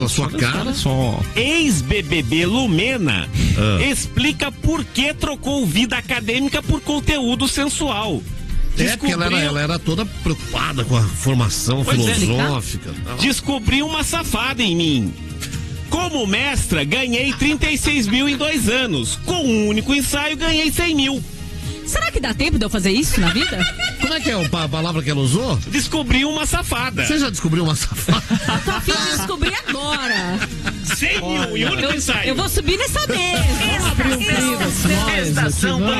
A sua cara só. Ex-BBB Lumena explica por que trocou vida acadêmica por conteúdo sensual. Porque ela era toda preocupada com a formação filosófica. Descobri uma safada em mim. Como mestra, ganhei 36 mil em 2 anos. Com um único ensaio, ganhei 100 mil. Será que dá tempo de eu fazer isso na vida? Como é que é a palavra que ela usou? Descobri uma safada. Você já descobriu uma safada? Tô a fim de descobrir agora. 100 mil em único ensaio. Eu vou subir nessa mesa. Estação